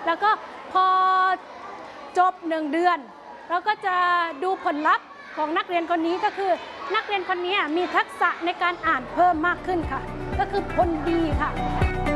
แล้วก็พอจบ1 เดือนเราก็จะดูผลลัพธ์ของนักเรียนคนนี้ก็คือนักเรียนคนนี้มีทักษะในการอ่านเพิ่มมากขึ้นค่ะก็คือผลดีค่ะ